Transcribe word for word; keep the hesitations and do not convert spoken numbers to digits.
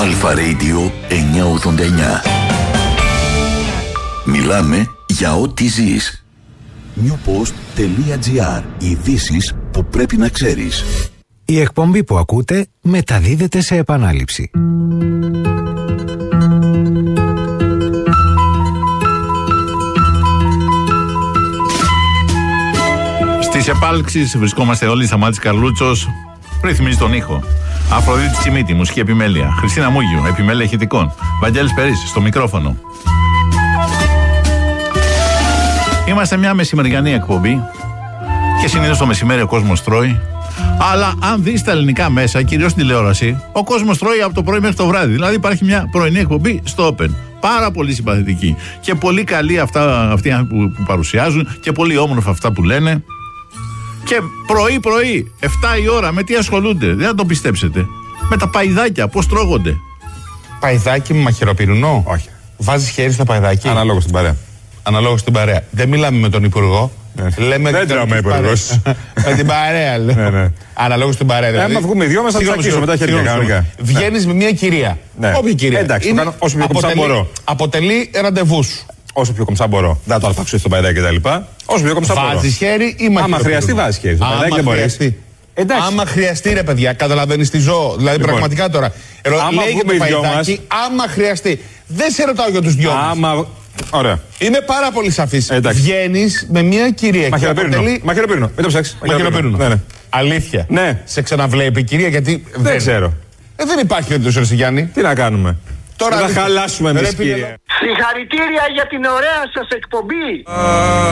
Αλφα Radio εννιακόσια ογδόντα εννιά. Μιλάμε για ό,τι ζεις. newpost.gr. Ειδήσεις που πρέπει να ξέρεις. Η εκπομπή που ακούτε μεταδίδεται σε επανάληψη. Στις επάλξεις βρισκόμαστε όλοι. Σταμάτης Καρλούτσος ρυθμίζει τον ήχο. Αφροδίτη Τσιμίτη, μουσική επιμέλεια. Χριστίνα Μούγιου, επιμέλεια ηχητικών. Βαγγέλης Περίσης, στο μικρόφωνο. Είμαστε μια μεσημεριανή εκπομπή και συνήθως το μεσημέρι ο κόσμος τρώει. Αλλά αν δεις τα ελληνικά μέσα, κυρίως στην τηλεόραση, ο κόσμος τρώει από το πρωί μέχρι το βράδυ. Δηλαδή υπάρχει μια πρωινή εκπομπή στο Open. Πάρα πολύ συμπαθητική. Και πολύ καλή αυτά, αυτοί που, που παρουσιάζουν και πολύ όμορφα αυτά που λένε. Και πρωί-πρωί, εφτά η ώρα, με τι ασχολούνται, δεν θα το πιστέψετε. Με τα παϊδάκια, πώς τρώγονται. Παϊδάκι με μαχαιροπυρουνό. Όχι. Βάζεις χέρι στο παϊδάκι. Αναλόγως στην παρέα. Αναλόγως στην παρέα. Δεν μιλάμε με τον υπουργό. Ναι. Λέμε Δεν τρώμε υπουργός. Με την παρέα, λέω. Ναι, ναι. Αναλόγως στην παρέα. Δηλαδή. Άμα βγούμε δυο μας θα τσακίσουμε με τα χέρια κανονικά. Βγαίνεις με μια κυρία. Ναι. Όποια κυρία. Εντάξει, το κάνω όσο πιο κομψά μπορώ. Αποτελεί ραντεβού σου. Όσο πιο κομψά μπορώ. Δεν θα το αρπάξω στο παϊδάκι κτλ. Όσο πιο κομψά μπορώ. Βάζεις χέρι ή μαχαιροπυρουνό. Άμα χρειαστεί, βάζεις χέρι. Στο παϊδάκι δεν μπορείς. Εντάξει. Άμα χρειαστεί, ρε παιδιά, καταλαβαίνεις τι ζω. Δηλαδή, λοιπόν, πραγματικά τώρα. Ρω, άμα λέει για το παϊδάκι, άμα χρειαστεί. Δεν σε ρωτάω για τους δυο μας. Άμα. Ωραία. Είμαι πάρα πολύ σαφής. Εντάξει. Βγαίνεις με μια κυρία. Μαχαιροπύρνο. Αποτελεί... Μαχαιροπύρνο. Μην το ψάξεις. Μαχαιροπύρνο. Ναι, ναι. Αλήθεια. Ναι. Σε ξαναβλέπει η κυρία γιατί. Δεν, δεν ξέρω. Ε, δεν υπάρχει περίπτωση, ρε Γιάννη. Τι να κάνουμε. Τώρα θα χαλάσουμε εμείς, κύριε. Συγχαρητήρια για την ωραία σας εκπομπή.